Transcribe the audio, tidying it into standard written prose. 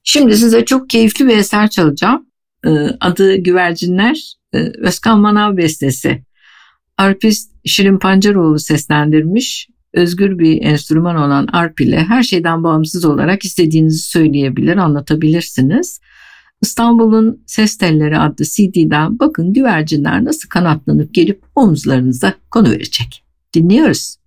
Şimdi size çok keyifli bir eser çalacağım. Adı Güvercinler, Özkan Manav bestesi. Arpist Şirin Pancaroğlu seslendirmiş. Özgür bir enstrüman olan arp ile her şeyden bağımsız olarak istediğinizi söyleyebilir, anlatabilirsiniz. İstanbul'un Ses Telleri adlı CD'den bakın güvercinler nasıl kanatlanıp gelip omuzlarınıza konuverecek. Dinliyoruz.